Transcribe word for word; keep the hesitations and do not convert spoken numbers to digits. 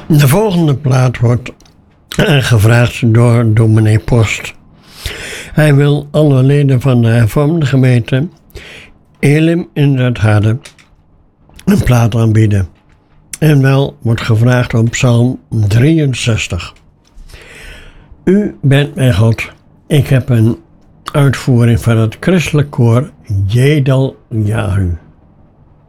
De volgende plaat wordt aangevraagd door dominee Post. Hij wil alle leden van de hervormde gemeente Elim in het Harde een plaat aanbieden. En wel wordt gevraagd om Psalm drieënzestig. U bent mijn God. Ik heb een uitvoering van het christelijk koor Jedel Jahu.